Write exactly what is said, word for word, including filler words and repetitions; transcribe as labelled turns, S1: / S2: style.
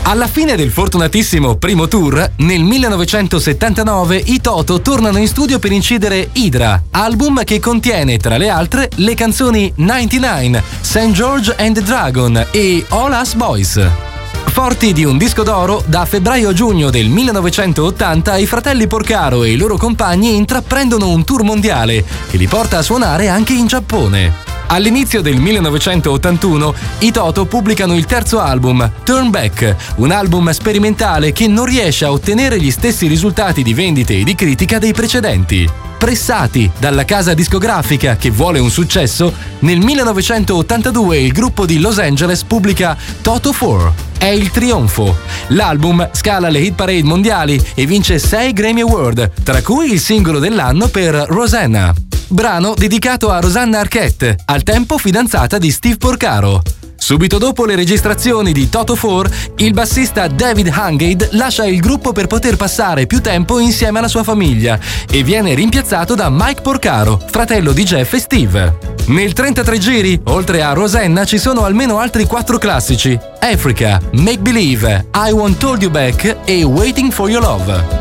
S1: Alla fine del fortunatissimo primo tour, nel millenovecentosettantanove i Toto tornano in studio per incidere Hydra, album che contiene, tra le altre, le canzoni novantanove, Saint George and the Dragon e All Us Boys. Forti di un disco d'oro, da febbraio a giugno del millenovecentottanta i fratelli Porcaro e i loro compagni intraprendono un tour mondiale che li porta a suonare anche in Giappone. All'inizio del millenovecentottantuno i Toto pubblicano il terzo album, Turn Back, un album sperimentale che non riesce a ottenere gli stessi risultati di vendite e di critica dei precedenti. Pressati dalla casa discografica che vuole un successo, nel millenovecentottantadue il gruppo di Los Angeles pubblica Toto quattro. È il trionfo. L'album scala le hit parade mondiali e vince sei Grammy Award, tra cui il singolo dell'anno per Rosanna. Brano dedicato a Rosanna Arquette, al tempo fidanzata di Steve Porcaro. Subito dopo le registrazioni di Toto quattro, il bassista David Hungate lascia il gruppo per poter passare più tempo insieme alla sua famiglia e viene rimpiazzato da Mike Porcaro, fratello di Jeff e Steve. Nel trentatré giri, oltre a Rosanna, ci sono almeno altri quattro classici: Africa, Make Believe, I Want Told You Back e Waiting for Your Love.